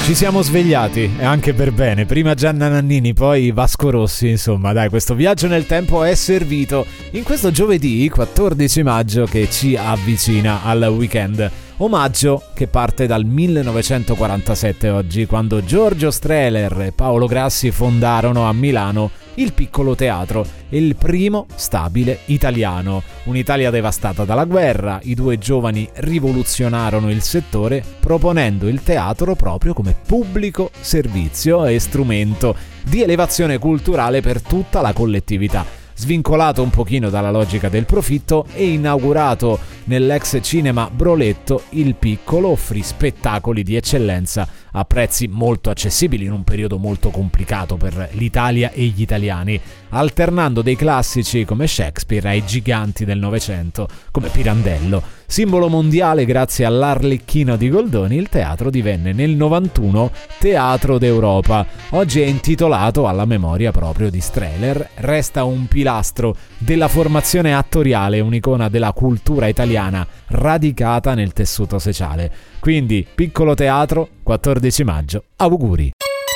Ci siamo svegliati, e anche per bene. Prima Gianna Nannini, poi Vasco Rossi. Insomma, dai, questo viaggio nel tempo è servito in questo giovedì 14 maggio che ci avvicina al weekend. Omaggio che parte dal 1947 oggi, quando Giorgio Strehler e Paolo Grassi fondarono a Milano il Piccolo Teatro, il primo stabile italiano. Un'Italia devastata dalla guerra, i due giovani rivoluzionarono il settore proponendo il teatro proprio come pubblico servizio e strumento di elevazione culturale per tutta la collettività. Svincolato un pochino dalla logica del profitto e inaugurato nell'ex cinema Broletto, il Piccolo offrì spettacoli di eccellenza a prezzi molto accessibili in un periodo molto complicato per l'Italia e gli italiani, alternando dei classici come Shakespeare ai giganti del Novecento come Pirandello. Simbolo mondiale grazie all'Arlecchino di Goldoni, il teatro divenne nel 91 Teatro d'Europa. Oggi è intitolato alla memoria proprio di Strehler, resta un pilastro della formazione attoriale, un'icona della cultura italiana radicata nel tessuto sociale. Quindi, Piccolo Teatro, 14 maggio, auguri!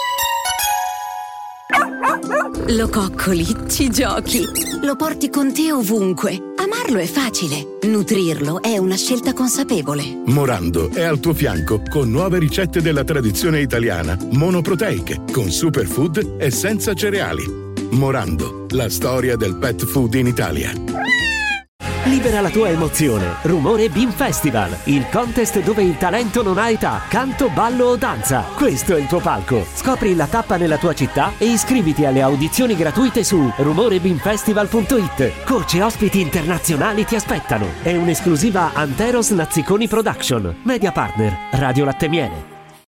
Lo coccoli, ci giochi, lo porti con te ovunque. Amarlo è facile, nutrirlo è una scelta consapevole. Morando è al tuo fianco con nuove ricette della tradizione italiana, monoproteiche, con superfood e senza cereali. Morando, la storia del pet food in Italia. Libera la tua emozione. Rumore Beam Festival, il contest dove il talento non ha età, canto, ballo o danza. Questo è il tuo palco. Scopri la tappa nella tua città e iscriviti alle audizioni gratuite su rumorebeamfestival.it. Coach e ospiti internazionali ti aspettano. È un'esclusiva Anteros Nazziconi Production. Media partner Radio Latte Miele.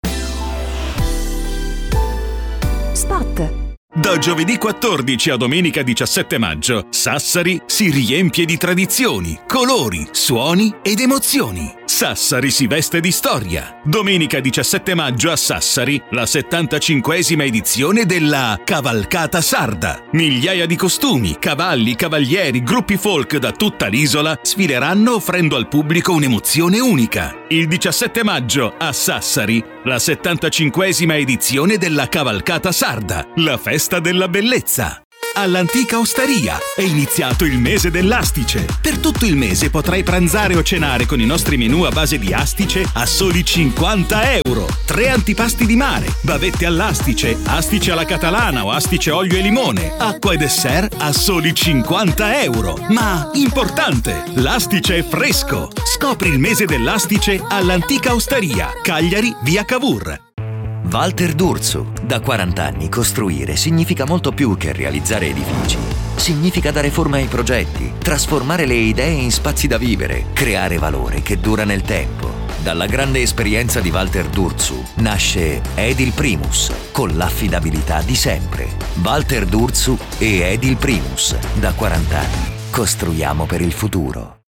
Spot. Da giovedì 14 a domenica 17 maggio, Sassari si riempie di tradizioni, colori, suoni ed emozioni. Sassari si veste di storia. Domenica 17 maggio a Sassari, la 75esima edizione della Cavalcata Sarda. Migliaia di costumi, cavalli, cavalieri, gruppi folk da tutta l'isola sfileranno offrendo al pubblico un'emozione unica. Il 17 maggio a Sassari, la 75esima edizione della Cavalcata Sarda, la festa della bellezza. All'antica osteria è iniziato il mese dell'astice. Per tutto il mese potrai pranzare o cenare con i nostri menù a base di astice a soli 50 euro. 3 antipasti di mare, bavette all'astice, astice alla catalana o astice olio e limone, acqua e dessert a soli 50 euro. Ma importante, l'astice è fresco. Scopri il mese dell'astice all'antica osteria, Cagliari, via Cavour. Walter D'Urso. Da 40 anni costruire significa molto più che realizzare edifici. Significa dare forma ai progetti, trasformare le idee in spazi da vivere, creare valore che dura nel tempo. Dalla grande esperienza di Walter D'Urso nasce Edil Primus, con l'affidabilità di sempre. Walter D'Urso e Edil Primus. Da 40 anni costruiamo per il futuro.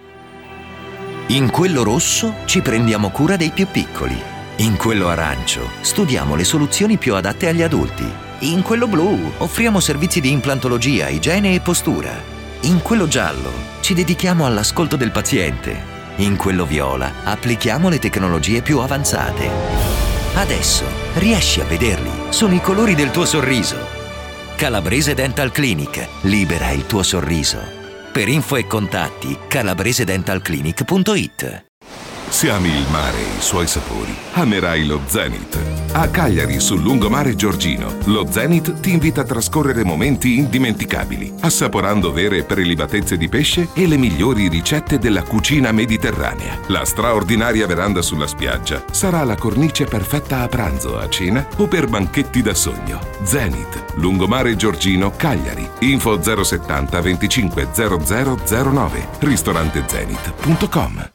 In quello rosso ci prendiamo cura dei più piccoli. In quello arancio studiamo le soluzioni più adatte agli adulti. In quello blu offriamo servizi di implantologia, igiene e postura. In quello giallo ci dedichiamo all'ascolto del paziente. In quello viola applichiamo le tecnologie più avanzate. Adesso riesci a vederli, sono i colori del tuo sorriso. Calabrese Dental Clinic, libera il tuo sorriso. Per info e contatti calabresedentalclinic.it. Se ami il mare e i suoi sapori, amerai lo Zenith. A Cagliari, sul lungomare Giorgino, lo Zenith ti invita a trascorrere momenti indimenticabili, assaporando vere prelibatezze di pesce e le migliori ricette della cucina mediterranea. La straordinaria veranda sulla spiaggia sarà la cornice perfetta a pranzo, a cena o per banchetti da sogno. Zenith, lungomare Giorgino, Cagliari. Info 070 25 0009, ristorantezenith.com.